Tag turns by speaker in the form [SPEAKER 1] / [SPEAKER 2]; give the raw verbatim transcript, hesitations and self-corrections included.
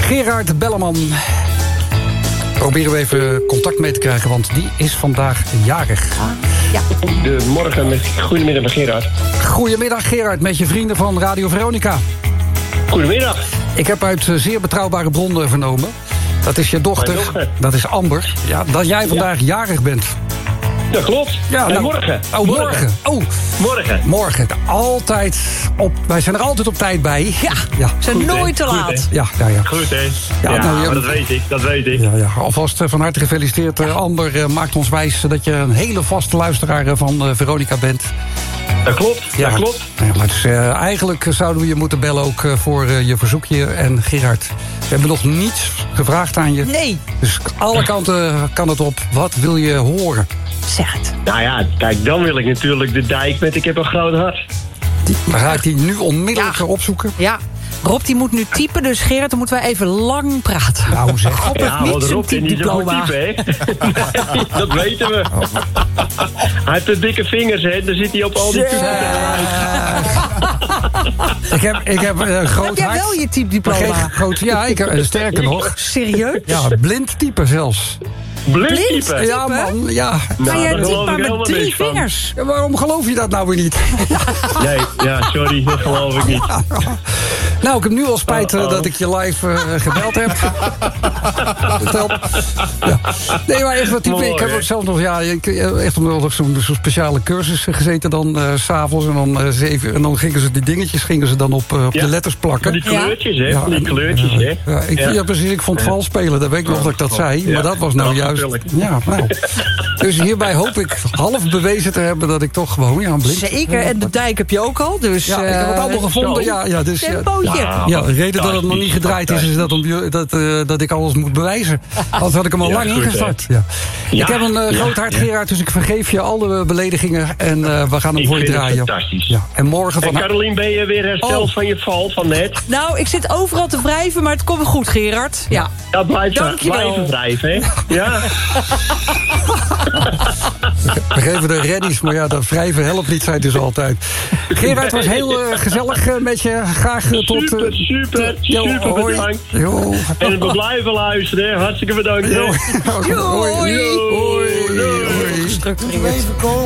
[SPEAKER 1] Gerard Belleman. Proberen we even contact mee te krijgen, want die is vandaag jarig.
[SPEAKER 2] Ja.
[SPEAKER 3] Goedemorgen, met, goedemiddag met Gerard.
[SPEAKER 1] Goedemiddag Gerard, met je vrienden van Radio Veronica.
[SPEAKER 3] Goedemiddag.
[SPEAKER 1] Ik heb uit zeer betrouwbare bronnen vernomen. Dat is je dochter, dochter. Dat is Amber. Ja, dat jij vandaag ja. jarig bent.
[SPEAKER 3] Dat klopt. Ja, nou, morgen.
[SPEAKER 1] Oh, morgen. morgen. Oh.
[SPEAKER 3] Morgen.
[SPEAKER 1] Morgen. Altijd op, wij zijn er altijd op tijd bij.
[SPEAKER 2] Ja, ja. zijn Goed, nooit te laat.
[SPEAKER 3] Goed,
[SPEAKER 1] ja, ja, ja.
[SPEAKER 3] Goed, hè? Ja, ja nou, ja, dat weet ik, dat weet ik.
[SPEAKER 1] Ja, ja. Alvast van harte gefeliciteerd. Ja. Amber uh, maakt ons wijs dat je een hele vaste luisteraar van uh, Veronica bent.
[SPEAKER 3] Dat klopt,
[SPEAKER 1] ja,
[SPEAKER 3] dat klopt.
[SPEAKER 1] Ja, maar dus, uh, eigenlijk zouden we je moeten bellen ook uh, voor uh, je verzoekje. En Gerard, we hebben nog niets gevraagd aan je.
[SPEAKER 2] Nee.
[SPEAKER 1] Dus alle kanten kan het op. Wat wil je horen?
[SPEAKER 2] Zeg het.
[SPEAKER 3] Nou ja, kijk, dan wil ik natuurlijk de dijk met Ik heb een groot hart.
[SPEAKER 1] Die, dan ga ik die nu onmiddellijk ja. opzoeken.
[SPEAKER 2] Ja. Rob die moet nu typen, dus Gerard, dan moeten wij even lang praten.
[SPEAKER 1] Nou zeg.
[SPEAKER 2] Rob heeft
[SPEAKER 3] ja,
[SPEAKER 2] niet zijn typdiploma.
[SPEAKER 3] Nee, dat weten we. Hij heeft de dikke vingers, hè. Daar zit hij op al die typen.
[SPEAKER 1] ik heb, ik heb een groot
[SPEAKER 2] heb jij
[SPEAKER 1] hart.
[SPEAKER 2] wel je typediploma?
[SPEAKER 1] Groot, ja, ik heb, sterker nog.
[SPEAKER 2] Serieus?
[SPEAKER 1] Ja, blind typen zelfs.
[SPEAKER 3] Blind typen?
[SPEAKER 1] Ja, man, ja.
[SPEAKER 2] Nou, jij typt maar met drie vingers.
[SPEAKER 1] Ja, waarom geloof je dat nou weer niet?
[SPEAKER 3] Nee, ja, sorry, dat geloof ik niet.
[SPEAKER 1] Nou, ik heb nu al spijt uh, dat ik je live uh, gebeld heb. Ja. Nee, maar even wat typen. Mooi, ik heb ook zelf nog, ja, ik, echt nog zo'n zo speciale cursus gezeten dan, uh, 's avonds. En dan, uh, zeven, en dan gingen ze die dingetjes gingen ze dan op, uh, op ja. de letters plakken.
[SPEAKER 3] Die kleurtjes, hè?
[SPEAKER 1] Ja,
[SPEAKER 3] die kleurtjes,
[SPEAKER 1] uh,
[SPEAKER 3] hè?
[SPEAKER 1] Ja, ik, ja. ja, precies. Ik vond vals spelen, dat weet ik nog dat ik dat zei. Ja. Maar dat was nou ja, juist... Ja, nou. Dus hierbij hoop ik half bewezen te hebben dat ik toch gewoon, ja, blind.
[SPEAKER 2] Zeker, en de dijk heb je ook al, dus...
[SPEAKER 1] Ja, ik heb het allemaal gevonden, ja. ja, dus,
[SPEAKER 2] tempootje.
[SPEAKER 1] Ja, ja, de reden dat het nog niet gedraaid is, is dat, om, dat, uh, dat ik alles moet bewijzen. Anders had ik hem al ja, lang goed, ingestart. Ja. Ja. Ik heb een uh, groot hart, Gerard, dus ik vergeef je alle beledigingen. En uh, we gaan hem ik voor je draaien.
[SPEAKER 3] Fantastisch.
[SPEAKER 1] Ja. En morgen van...
[SPEAKER 3] En Carolien, ben je weer hersteld oh. van je val van net?
[SPEAKER 2] Nou, ik zit overal te wrijven, maar het komt goed, Gerard. Ja,
[SPEAKER 3] ja blijf blijven wrijven, hè? Ja.
[SPEAKER 1] We geven de reddies, maar ja, dat wrijven helpt niet, zei dus altijd. Gerard, het was heel uh, gezellig uh, met je. Graag uh, tot... Uh,
[SPEAKER 3] super, super, jo, super hoi. Bedankt. Jo. En we blijven luisteren, hartstikke bedankt.
[SPEAKER 1] Jo. Hoi. Hoi. Hoi. Hoi.
[SPEAKER 2] Hoi. Hoi.